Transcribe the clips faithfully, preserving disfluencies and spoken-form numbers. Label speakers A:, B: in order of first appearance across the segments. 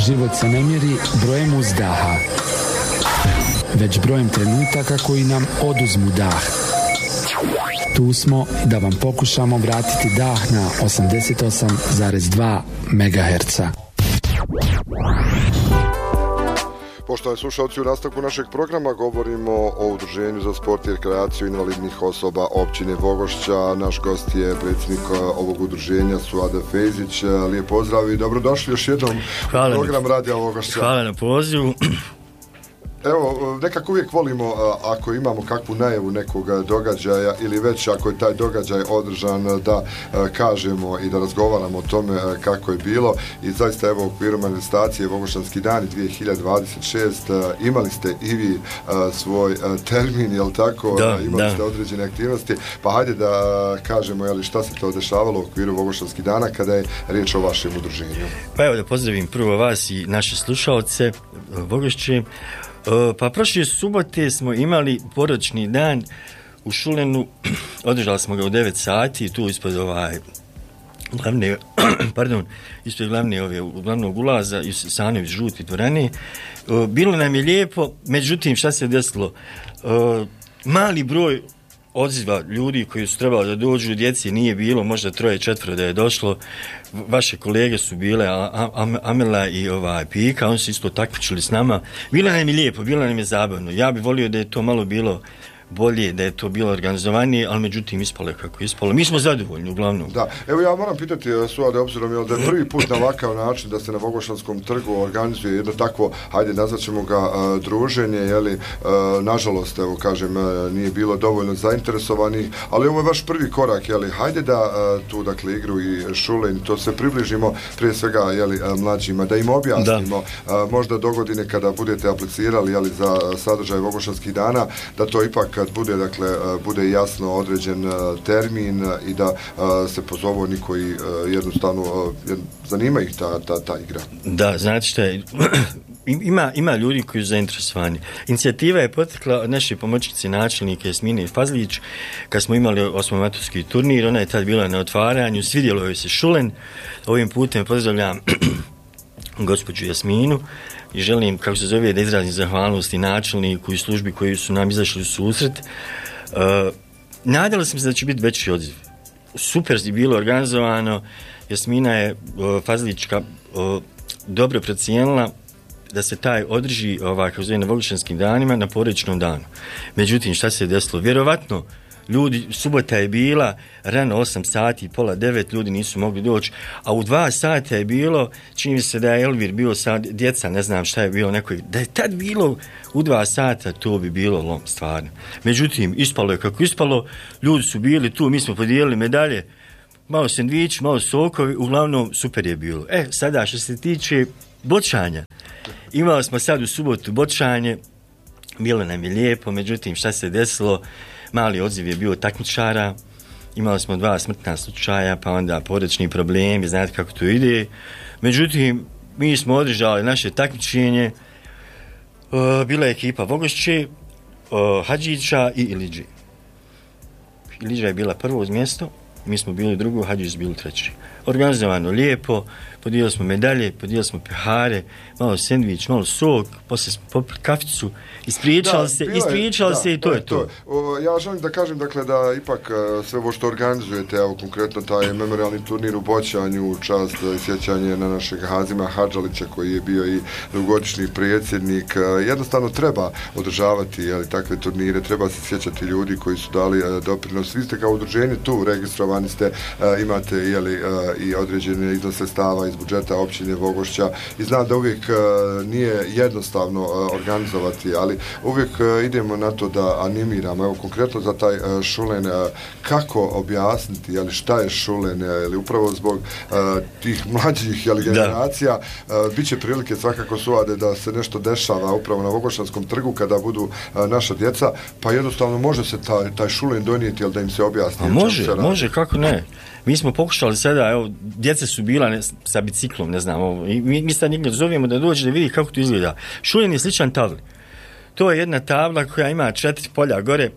A: Život se ne mjeri brojem uzdaha, već brojem trenutaka koji nam oduzmu dah. Tu smo da vam pokušamo vratiti dah na osamdeset osam zarez dva megaherca.
B: Poštovani slušalci, u nastavku našeg programa govorimo o Udruženju za sport i rekreaciju invalidnih osoba općine Vogošća. Naš gost je predsjednik ovog udruženja Suada Fejzić. Lijep pozdrav i dobrodošli još jednom u program Radija Vogošća.
C: Hvala na pozivu.
B: Evo, nekako uvijek volimo ako imamo kakvu najavu nekog događaja ili već ako je taj događaj održan da kažemo i da razgovaramo o tome kako je bilo i zaista evo u okviru manifestacije Vogošćanski dani dvije hiljade dvadeset šeste imali ste i vi svoj termin, jel tako?
C: Da,
B: imali
C: da.
B: ste određene aktivnosti, pa hajde da kažemo jeli, šta se to dešavalo u okviru Vogošćanskih dana kada je riječ o vašem udruženju.
C: Pa evo da pozdravim prvo vas i naše slušalce Vogošće. Pa prošle subote smo imali poročni dan u Šulenu, održali smo ga u devet sati, tu ispod ovaj glavne, pardon, ispod glavne ove, glavnog ulaza iz Sanović žuti dvorane. Bilo nam je lijepo, međutim šta se desilo? Mali broj odziva ljudi koji su trebali da dođu, djeci nije bilo, možda troje, četvro da je došlo. Vaše kolege su bile Amela i ovaj Pika, oni su isto takmičili s nama. Bilo nam je lijepo, bilo nam je zabavno. Ja bih volio da je to malo bilo bolje, da je to bilo organizovanije, ali međutim ispalo je kako je ispalo. Mi smo zadovoljni uglavnom. Da,
B: evo ja moram pitati Suade, obzirom je da je prvi put na ovakav način da se na Vogošćanskom trgu organizuje jedno takvo, hajde nazvat ćemo ga uh, druženje, jeli, uh, nažalost, evo kažem, uh, nije bilo dovoljno zainteresovanih, ali ovo je vaš prvi korak, jeli, hajde da uh, tu dakle igru i Šulen, to se približimo prije svega, jeli, uh, mlađima, da im objasnimo, uh, možda dogodine kada budete aplicirali, jeli, za sadržaj Vogošćanskih dana, da to ipak kad bude, dakle, bude jasno određen termin i da se pozovu oni koji jednostavno zanima ih ta, ta, ta igra.
C: Da, znači šta je, ima, ima ljudi koji su zainteresovani. Inicijativa je potekla od naše pomoćnice načelnike Jasmine Fazlić, kad smo imali osmomaturski turnir, ona je tad bila na otvaranju, svidjelo joj se Šulen. Ovim putem pozdravljam gospođu Jasminu i želim, kako se zove, da izrazim zahvalnost i načelniku i službi koji su nam izašli u susret. Uh, nadala sam se da će biti veći odziv. Super je bilo organizovano. Jasmina je uh, Fazlička uh, dobro procijenila da se taj održi ovaj, kako se zove, na Vogošćanskim danima na porečnom danu. Međutim, šta se je desilo? Vjerovatno ljudi, subota je bila, rano osam sati, pola devet, ljudi nisu mogli doći, a u dva sata je bilo, čini mi se da je Elvir bio sad, djeca, ne znam šta je bilo, nekoj, da je tad bilo u dva sata, to bi bilo lom, stvarno. Međutim, ispalo je kako ispalo, ljudi su bili tu, mi smo podijelili medalje, malo sendvič, malo sokovi, uglavnom super je bilo. E, sada što se tiče bočanja, imali smo sad u subotu bočanje, bilo nam je lijepo, međutim, šta se desilo? Mali odziv je bio takmičara, imali smo dva smrtna slučaja, pa onda porečni problemi, znate kako to ide. Međutim, mi smo održali naše takmičenje, uh, bila je ekipa Vogošće, uh, Hadžića i Iliđe. Iliđa je bila prvo uz mjesto, mi smo bili drugo, Hadžić bili treći. Organizovano lijepo, podijelili smo medalje, podijelili smo pehare, malo sendvič, malo sok, poslije smo popili kaficu, ispričali se, ispričali se i to je to.
B: O, ja želim da kažem, dakle, da ipak sve ovo što organizujete, evo konkretno taj memorialni turnir u boćanju, čast i sjećanje na našeg Hazima Hadžalića koji je bio i dugogodišnji predsjednik, jednostavno treba održavati, jeli, takve turnire, treba se sjećati ljudi koji su dali doprinos. Vi ste kao udruženje tu, registrovani ste, imate, jeli, i određene iznos sredstava iz budžeta općine Vogošća i znam da uvijek uh, nije jednostavno uh, organizovati, ali uvijek uh, idemo na to da animiramo. Evo konkretno za taj uh, Šulen, uh, kako objasniti, jeli, šta je Šulen, jeli, upravo zbog uh, tih mlađih, jeli, generacija, uh, bit će prilike svakako Suade da se nešto dešava upravo na Vogošćanskom trgu kada budu uh, naša djeca, pa jednostavno može se taj, taj Šulen donijeti, jel, da im se objasni.
C: A može, može, kako ne. Mi smo pokušali sada, evo, djeca su bila ne, sa biciklom, ne znam, ovo, i mi, mi sad njega zovemo da dođe da vidi kako to izgleda. Šulen je sličan tabli. To je jedna tabla koja ima četiri polja gore,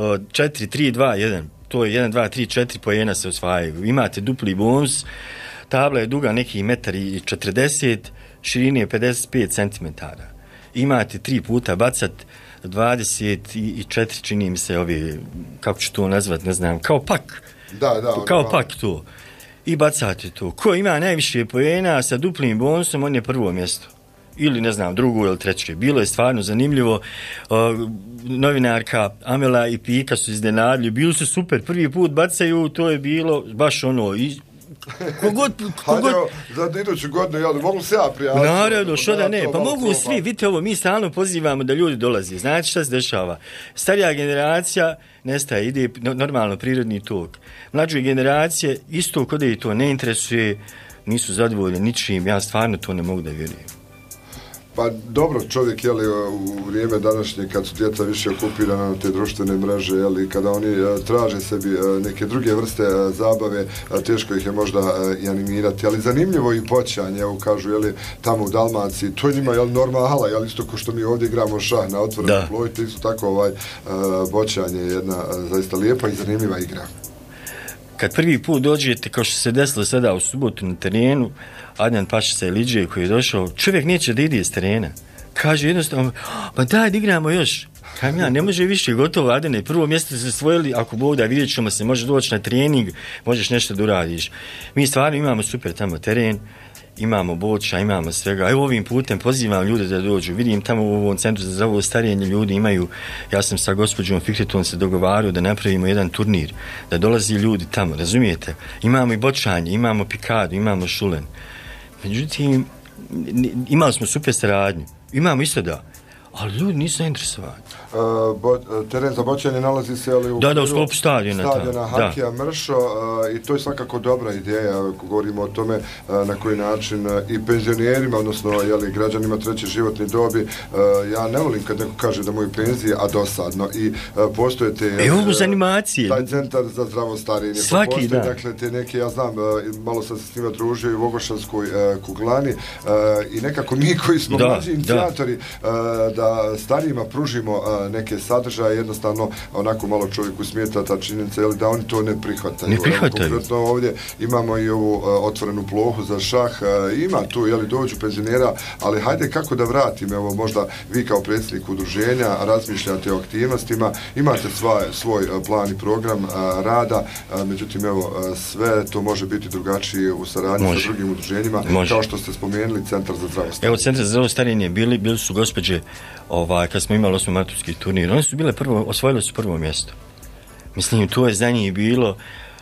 C: četiri, tri, dva, jedan. To je jedan, dva, tri, četiri pojena se osvajaju. Imate dupli bonus, tabla je duga neki metar i četrdeset, širine je pedeset pet centimetara. Imate tri puta bacat dvadeset četiri, čini mi se ovi, kako ću to nazvat, ne znam, kao pak.
B: Da, da.
C: Kao pak to. I bacate to. Ko ima najviše poena sa duplim bonusom, on je prvo mjesto. Ili, ne znam, drugo ili treće. Bilo je stvarno zanimljivo. Uh, novinarka Amela i Pika su iznenadili. Bili su super. Prvi put bacaju, to je bilo baš ono... I, kogod, kogod...
B: Hajde, za iduću godinu, jel, mogu se ja prijaviti?
C: Naravno, što da ne, pa mogu svi, vidite ovo, mi stalno pozivamo da ljudi dolazi, znači šta se dešava, starija generacija nestaje, ide normalno prirodni tok, mlađe generacije isto kod je to ne interesuje, nisu zadovoljni ničim, ja stvarno to ne mogu da vjerujem.
B: Pa dobro, čovjek, jeli, u vrijeme današnje, kad su djeca više okupirana na te društvene mreže, jeli, kada oni traže sebi neke druge vrste zabave, teško ih je možda i animirati, ali zanimljivo i boćanje, evo kažu, jeli, tamo u Dalmaciji, to je njima, jeli, normala, jeli, isto ko što mi ovdje igramo šah na otvorenom plovištu, isto tako ovaj boćanje je jedna zaista lijepa i zanimljiva igra.
C: Kad prvi put dođete, kao što se desilo sada u subotu na terenu, Adnan Pašica i Liđe koji je došao, čovjek neće da ide iz terena. Kaže jednostavno, pa daj da igramo još. Kajem ja, ne može više, gotovo, Adane, prvo mjesto se svojili, ako Bog da, vidjet ćemo se, može doći na trening, možeš nešto da uradiš. Mi stvarno imamo super tamo teren, imamo boča, imamo svega. Evo ovim putem pozivam ljude da dođu. Vidim tamo u ovom centru za ovo starenje ljudi imaju, ja sam sa gospođom Fikretom se dogovario da napravimo jedan turnir, da dolazi ljudi tamo, razumijete? Imamo i bočanje, imamo pikadu, imamo šulen. Međutim, imali smo super saradnju. Imamo isto da, ali ljudi nisu zainteresovani.
B: Uh, bo, teren za boćanje nalazi se ali u
C: da, da, u sklopu stadiona,
B: stadiona Hakija Mršo uh, i to je svakako dobra ideja, ako govorimo o tome uh, na koji način uh, i penzionerima, odnosno jeli, građanima treće životne dobi, uh, ja ne volim kad neko kaže da moju penzije, a dosadno i uh, postoje te
C: e, ovo uh, animacije.
B: Taj centar za zdravo starenje.
C: Svaki
B: postoje,
C: dan.
B: Dakle, te neke, ja znam, uh, malo sam se s njima družio i u Vogošanskoj uh, kuglani uh, i nekako mi koji smo
C: da,
B: mlađi inicijatori uh, da starijima pružimo uh, neke sadržaje, jednostavno onako malo čovjeku smijeta ta činjenica, jel, da oni to ne prihvataju.
C: Ne prihvataju.
B: Konkretno ovdje imamo i ovu uh, otvorenu plohu za šah, uh, ima tu, jel, dođu penzionera, ali hajde kako da vratim, evo možda vi kao predsjednik udruženja razmišljate o aktivnostima, imate sva, svoj uh, plan i program uh, rada, uh, međutim evo uh, sve to može biti drugačije u saradnji može. Sa drugim udruženjima, može. Kao što ste spomenuli Centar za zdravo starenje.
C: Evo Centar za zdravo starenje bili, bili su gospođe ovaj, kad smo imali osmi maturski turnir, oni su bile prvo, osvojili su prvo mjesto. Mislim, to je za njih bilo,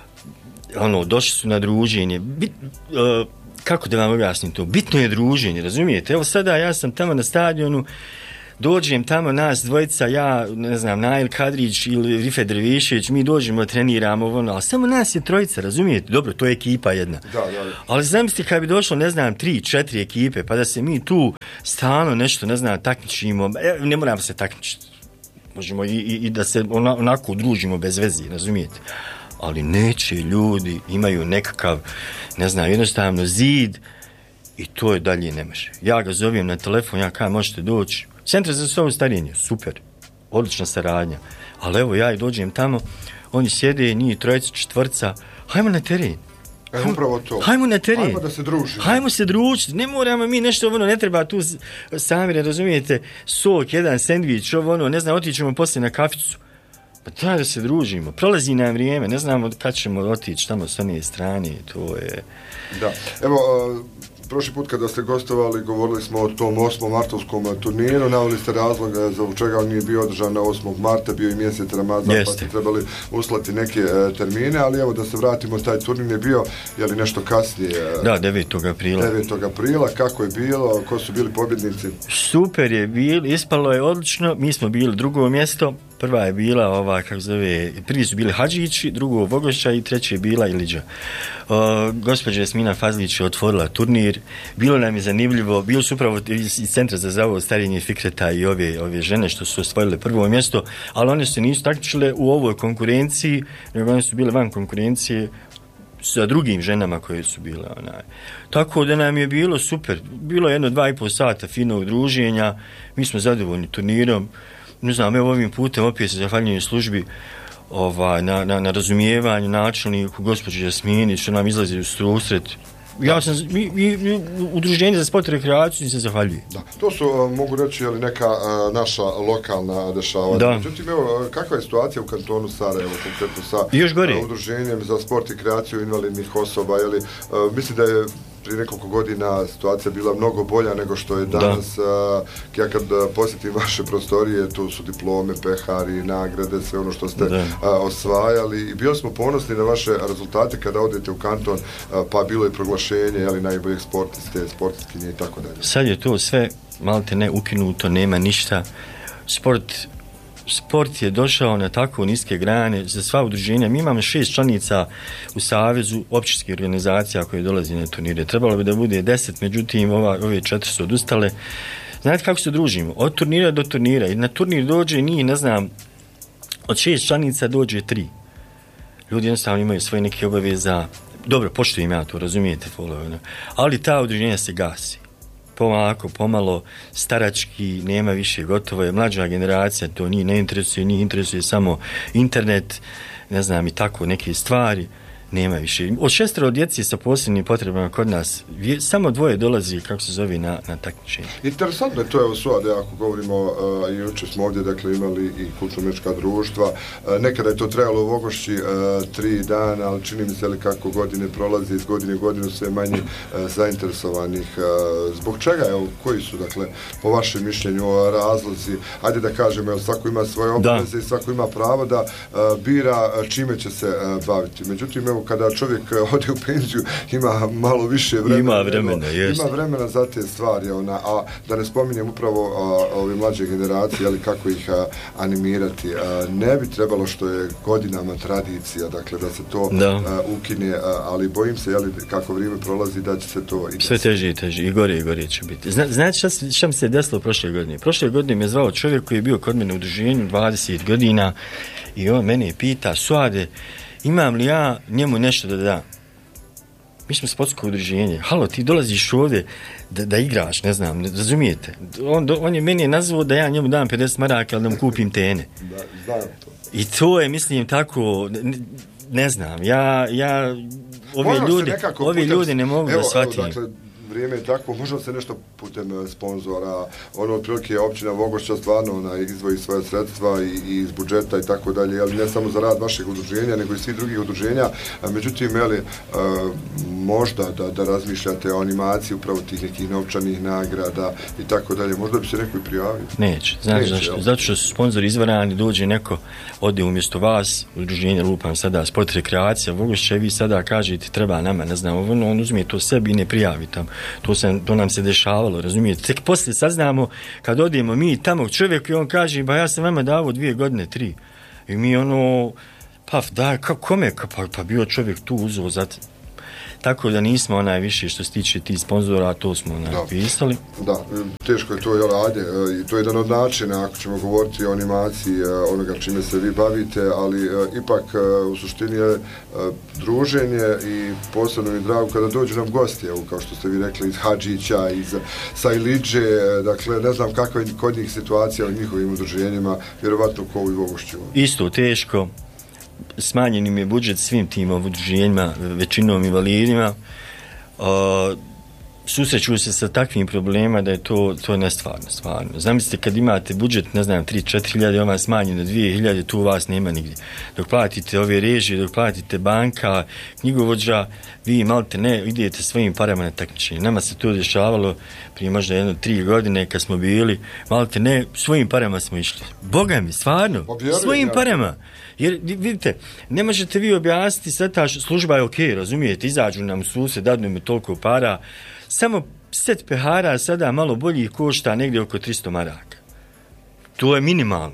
C: ono, došli su na druženje. Bit, uh, kako da vam objasnim to? Bitno je druženje, razumijete? Evo sada ja sam tamo na stadionu, dođem tamo nas dvojica, ja, ne znam, Nail Kadrić ili Rifet Drvišević, mi dođemo, treniramo, ono, ali samo nas je trojica, razumijete? Dobro, to je ekipa jedna.
B: Da, da, da.
C: Ali zamislite kad bi došlo, ne znam, tri, četiri ekipe, pa da se mi tu stalno nešto, ne znam, takmičimo, e, ne moramo se takmičiti. Možemo i, i, i da se onako družimo bez veze, razumijete? Ali neće, ljudi imaju nekakav, ne znam, jednostavno zid i to je dalje ne može. Ja ga zovem na telefon, ja kažem, možete doći. Centar za zdravo starenje, super, odlična saradnja. Ali evo, ja i dođem tamo, oni sjede, njih trojica, četvrca, hajmo na teren.
B: E, upravo to.
C: Hajmo na teren.
B: Hajmo da se družimo.
C: Hajmo se družiti. Ne moramo mi nešto, ono, ne treba tu sami, ne razumijete, sok, jedan sendvič, ovo, ono, ne znam, otićemo poslije na kaficu. Pa treba da se družimo. Prolazi nam vrijeme, ne znamo kad ćemo otići tamo s one strane, to je...
B: Da, evo... Uh... Prošli put kada ste gostovali, govorili smo o tom osmom martovskom turniru, naveli ste razlog za čega on nije bio održan na osmog marta, bio i mjesec Ramazan, Jeste. Pa ste trebali uslati neke e, termine, ali evo da se vratimo, taj turnir je bio, je li nešto kasnije?
C: Da, devetog aprila.
B: devetog aprila, kako je bilo, ko su bili pobjednici?
C: Super je bilo, ispalo je odlično, mi smo bili drugo mjesto, prva je bila ova, kako zove, prvi su bili Hadžići, drugo Vogošća i treće je bila Iliđa. Uh, gospođa Jasmina Fazlić je otvorila turnir, bilo nam je zanimljivo, bilo su upravo iz Centra za zdravo starenje Fikreta i ove, ove žene što su osvojile prvo mjesto, ali one se nisu takmičile u ovoj konkurenciji, nego one su bile van konkurencije sa drugim ženama koje su bile. Onaj. Tako da nam je bilo super, bilo jedno dva i pol sata finog druženja, mi smo zadovoljni turnirom, ne znam, evo ovim putem opet se zahvaljujem službi ovaj, na, na, na razumijevanju, načelniku, gospođi Jasmini, što nam izlazi u susret. ja sam, mi, mi, udruženje za sport i rekreaciju se zahvaljuje.
B: Da, to su, mogu reći, ali neka a, naša lokalna dešavanja.
C: Da.
B: Međutim, evo, kakva je situacija u kantonu Sarajevo, konkretno sa
C: Još gore.
B: A, udruženjem za sport i rekreaciju invalidnih osoba, jeli, a, mislim da je prije nekoliko godina situacija bila mnogo bolja nego što je danas. A, ja kad posjetim vaše prostorije, tu su diplome, pehari, nagrade, sve ono što ste a, osvajali i bili smo ponosni na vaše rezultate kada odete u kanton, a, pa bilo je proglašenje, jeli, najboljeg sportiste, sportistkinje i tako dalje.
C: Sad je to sve malte ne ukinuto, nema ništa. Sport Sport je došao na tako niske grane za sva udruženja. Mi imamo šest članica u Savezu općinskih organizacija koje dolazi na turnire. Trebalo bi da bude deset, međutim ova, ove četiri su odustale. Znate kako se družimo? Od turnira do turnira. I na turnir dođe nije, ne znam, od šest članica dođe tri. Ljudi jednostavno imaju svoje neke obaveza. Dobro, poštujem ja to, razumijete, ali ta udruženja se gasi. Pomako, pomalo, starački, nema više, gotovo je, mlađa generacija, to nije, ne interesuje, nije interesuje samo internet, ne znam, i tako neke stvari, nema više. Od šestero djeci sa posebnim potrebama kod nas, samo dvoje dolazi, kako se zove, na, na takmičenje.
B: Interesantno je to, evo Suade, ako govorimo, uh, juče smo ovdje, dakle, imali i kulturno-umjetnička društva, uh, nekada je to trajalo u Vogošći uh, tri dana, ali čini mi se li kako godine prolazi, iz godine u godinu sve manje uh, zainteresovanih. Uh, zbog čega, evo, koji su, dakle, po vašem mišljenju razlozi? Ajde da kažemo, evo, svako ima svoje obaveze i svako ima pravo da uh, bira čime će se uh, baviti. Međutim, evo, kada čovjek ode u penziju, ima malo više vremena.
C: Ima vremena,
B: jeste. Ima vremena za te stvari, ona, a da ne spominjem upravo a, ove mlađe generacije, ali kako ih a, animirati. A, ne bi trebalo, što je godinama tradicija, dakle, da se to a, ukine, a, ali bojim se, jeli, kako vrijeme prolazi, da će se to... I
C: sve teže i teže, i gore i gore će biti. Zna, znate šta, šta mi se desilo prošle godine? Prošle godine me zvao čovjek koji je bio kod mene u udruženju dvadeset godina i on mene pita, Suade, imam li ja njemu nešto da dam? Mi smo sportsko udruženje. Halo, ti dolaziš ovdje da, da igraš, ne znam, ne, razumijete? On, do, on je meni nazvao da ja njemu dam pedeset maraka, ali da mu kupim tene.
B: Da, znam to.
C: I to je, mislim, tako, ne, ne znam, ja, ja ove ljudi, ovi ljudi ne mogu evo, da shvatim.
B: Evo, dakle, vrijeme je tako, možda se nešto putem sponzora, ono otprilike općina Vogošća stvarno ona izvoji svoje sredstva i, i iz budžeta i tako dalje, ali ne samo za rad vašeg udruženja, nego i svih drugih udruženja. A, međutim, jeli, a, možda da, da razmišljate o animaciji upravo tih nekih novčanih nagrada i tako dalje, možda bi se neko i prijavio.
C: Neće, znaš zašto? Zato što su sponzori izvarani, dođe neko, ode umjesto vas, udruženje, lupam sada, sport rekreacija, Vogošća, vi sada kažete treba nama, ne znam, ono, on uzme to sebi i ne prijavi tamo. To, sam, to nam se dešavalo, razumijete? Tek poslije saznamo, kad odemo mi tamo čovjek i on kaže, ba ja sam vama davo dvije godine, tri. I mi ono, pa da, kako, kome, pa, pa bio čovjek tu uzeo za... Tako da nismo onaj više što se tiče tih sponzora, to smo onaj da. pisali.
B: Da, teško je to, jel, ajde, i to je jedan od načina, ako ćemo govoriti o animaciji onoga čime se vi bavite, ali ipak u suštini je druženje i posebno mi drago kada dođu nam gosti, evo, kao što ste vi rekli, iz Hadžića, iz Sajliđe, dakle, ne znam kakva je kod njih situacija u njihovim udruženjima, vjerovatno ko u Vogošću.
C: Isto, teško. Smanjen im je budžet svim tim udruženjima, većinom invalidima. Uh, susreću se sa takvim problema da je to, to nestvarno, stvarno. Zamislite kad imate budžet, ne znam, tri četiri hiljade, on vam smanjen na dvije hiljade, tu vas nema nigdje. Dok platite ove režije, dok platite banka, knjigovođa, vi malte ne idete svojim parama na takmičenje. Nama se to dešavalo prije možda jedno tri godine kad smo bili, malte ne, svojim parama smo išli. Boga mi, stvarno, svojim parama. Jer, vidite, ne možete vi objasniti, sad ta služba je okej, okay, razumijete, izađu nam u sused, dadnu mi toliko para, samo set pehara sada malo bolji košta negdje oko tristo maraka. To je minimalno.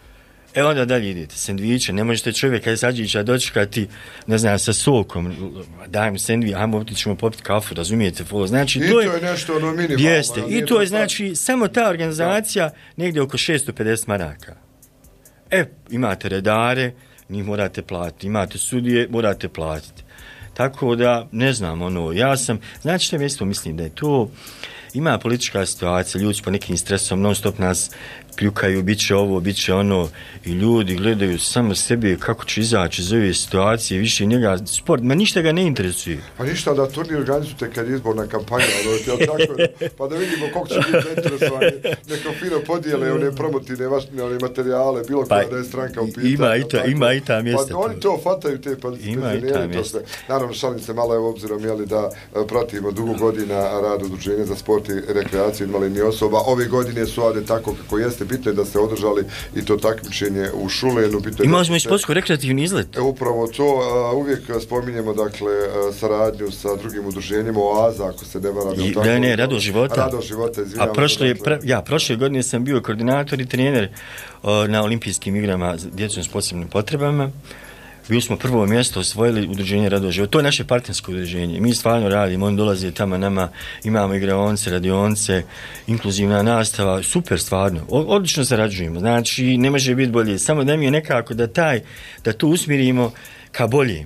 C: E onda dalje idete, sendviče, ne možete čovjeka iz Hadžića dočekati, ne znam, sa sokom, dajmo sendvič, ajmo otićemo popiti kafu, razumijete, znači,
B: i
C: to
B: to
C: je,
B: je nešto ono minimalno.
C: Jeste, i to je, znači, samo ta organizacija da. negdje oko šesto pedeset maraka. E, imate redare, njih morate platiti, imate sudije, morate platiti. Tako da, ne znam, ono, ja sam, znači što mjesto mislim da je to, ima politička situacija, ljudi po nekim stresom, non stop nas kljukaju, bit će ovo, bit će ono, i ljudi gledaju samo sebe kako će izaći iz ove situacije, više njega sport, ma ništa ga ne interesuje.
B: Pa ništa, da turnir organizujete kad je izborna kampanja, ono, tako, pa da vidimo koliko će biti zainteresovani, neko fino podijele one promotivne vašne one materijale, bilo koja pa, da je stranka u pitanju.
C: Ima i, ta, ima i ta mjesta.
B: Pa oni to fataju, te pa
C: ima i ta mjesta.
B: Naravno, šalim se malo, evo, obzirom, jeli, da pratimo dugo godina rad Udruženja za sport i rekreaciju invalidnih osoba. Ove godine su ade tako kako jeste, bitno je da ste održali i to takmičenje u Šulenu.
C: Imali smo i sportsko-rekreativni izlet.
B: E, upravo to, a, uvijek spominjemo, dakle, saradnju sa drugim udruženjima, Oaza, ako se ne varam.
C: I, ne, ne, Rado života.
B: Rado života, izvinjamo.
C: A prošle,
B: dakle,
C: pra, ja, prošle godine sam bio koordinator i trener o, na olimpijskim igrama s djecom s posebnim potrebama. Bili smo prvo mjesto osvojili udruženje Rado života. To je naše partnersko udruženje. Mi stvarno radimo, oni dolaze tamo nama, imamo igraonice, radionce, inkluzivna nastava, super stvarno. O, odlično sarađujemo. Znači, ne može biti bolje. Samo da mi je nekako da taj, da to usmjerimo ka bolje.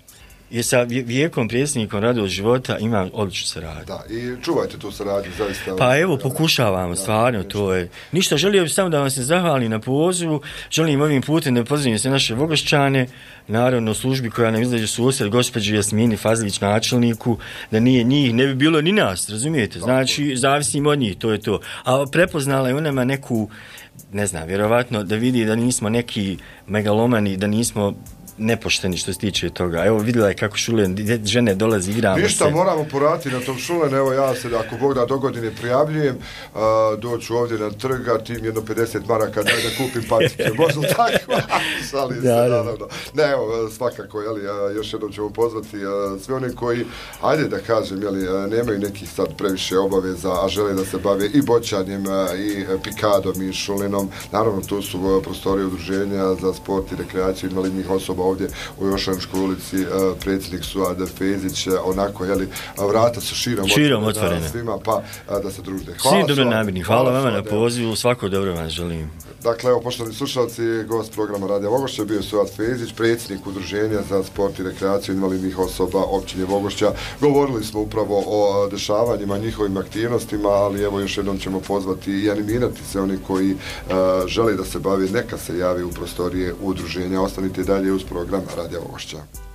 C: Jer sa Vijekom, predsjednikom Rado života ima odličnu saradnju.
B: Da, i čuvajte tu saradnju, zaista.
C: Pa evo, pokušavamo, stvarno, to je. Ništa, želio bih samo da vam se zahvalim na pozivu, želim ovim putem da pozdravim sve naše Vogošćane, naravno u službi koja nam izlaže susret, gospođi Jasmini Fazlić, načelniku, da nije njih, ne bi bilo ni nas, razumijete? Znači, zavisimo od njih, to je to. A prepoznala je u nama neku, ne znam, vjerovatno da vidi da nismo neki megalomani, da nismo nepošteni što se tiče toga. Evo, vidjela je kako Šulen, žene dolazi, igramo
B: Ništa,
C: se.
B: moramo poraditi na tom Šulen, evo ja se, ako Bog da dogodine prijavljujem, uh, doću ovdje na trga, tim jedno pedeset maraka, daj da kupim patike. Možda tako? Šalim se, naravno. Ne, evo, svakako, jeli, uh, još jednom ćemo pozvati uh, sve one koji, ajde da kažem, jeli, uh, nemaju nekih sad previše obaveza, a žele da se bave i boćanjem, uh, i pikadom, i Šulenom. Naravno, tu su uh, prostorije udruženja za sport i rekreaciju invalidnih osoba ovdje u Jošančkoj ulici, uh, predsjednik Suad Fezić, uh, onako, jeli, uh, vrata su širom,
C: širom
B: otvorene,
C: otvorene.
B: Svima, pa uh, da se družite. Hvala.
C: Svi dobro namjerni, hvala, hvala vama na
B: Suad,
C: pozivu, svako dobro vam želim.
B: Dakle, evo, poštovani slušalci, gost programa Radija Vogošća bio Suad Fezić, predsjednik Udruženja za sport i rekreaciju invalidnih osoba općine Vogošća. Govorili smo upravo o dešavanjima, njihovim aktivnostima, ali evo još jednom ćemo pozvati i animirati se oni koji uh, žele da se bave, neka se javi u prostorije udruženja. Ostanite dalje uz program Radija Vogošća.